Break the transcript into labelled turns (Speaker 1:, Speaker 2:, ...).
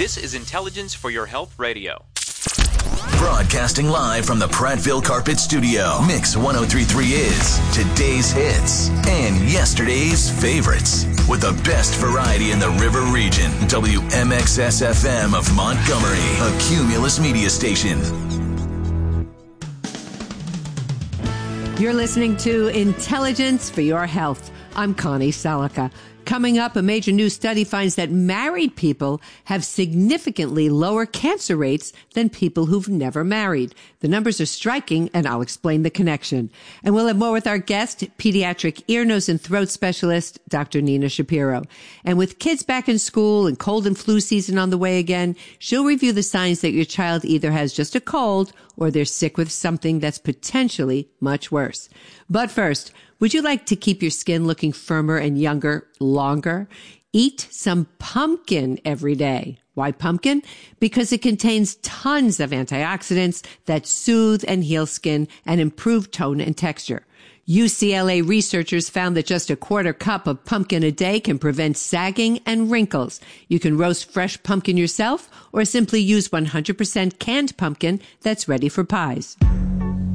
Speaker 1: This is Intelligence for Your Health Radio.
Speaker 2: Broadcasting live from the Prattville Carpet Studio. Mix 1033 is today's hits and yesterday's favorites. With the best variety in the river region. WMXS-FM of Montgomery, a Cumulus media station.
Speaker 3: You're listening to Intelligence for Your Health. I'm Connie Salica. Coming up, a major new study finds that married people have significantly lower cancer rates than people who've never married. The numbers are striking, and I'll explain the connection. And we'll have more with our guest, pediatric ear, nose, and throat specialist, Dr. Nina Shapiro. And with kids back in school and cold and flu season on the way again, she'll review the signs that your child either has just a cold or they're sick with something that's potentially much worse. But first, would you like to keep your skin looking firmer and younger longer? Eat some pumpkin every day. Why pumpkin? Because it contains tons of antioxidants that soothe and heal skin and improve tone and texture. UCLA researchers found that just a quarter cup of pumpkin a day can prevent sagging and wrinkles. You can roast fresh pumpkin yourself or simply use 100% canned pumpkin that's ready for pies.